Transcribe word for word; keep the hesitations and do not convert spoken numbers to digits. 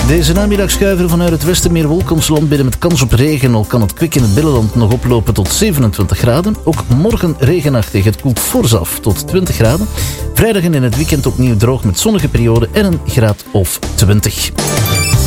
Deze namiddag schuiven vanuit het westen meer wolken ons land binnen met kans op regen. Al kan het kwik in het binnenland nog oplopen tot zevenentwintig graden. Ook morgen regenachtig. Het koelt fors af tot twintig graden. Vrijdag en in het weekend opnieuw droog met zonnige perioden en een graad of twintig.